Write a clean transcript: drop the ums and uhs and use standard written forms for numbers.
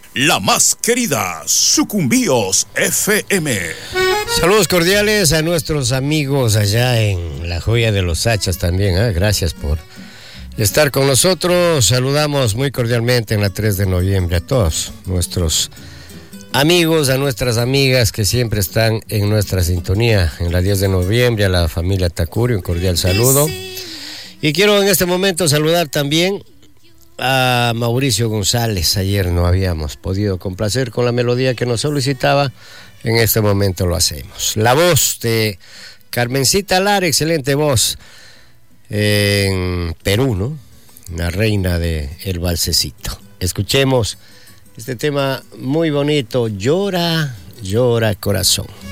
la más querida, Sucumbíos FM. Saludos cordiales a nuestros amigos allá en La Joya de los Hachas también. Gracias por estar con nosotros. Saludamos muy cordialmente en la 3 de noviembre a todos nuestros amigos, a nuestras amigas que siempre están en nuestra sintonía. En la 10 de noviembre a la familia Takuri, un cordial saludo. Y quiero en este momento saludar también a Mauricio González. Ayer no habíamos podido complacer con la melodía que nos solicitaba. En este momento lo hacemos. La voz de Carmencita Lara, excelente voz en Perú, ¿no? Una reina del valsecito. Escuchemos este tema muy bonito, Llora, llora corazón.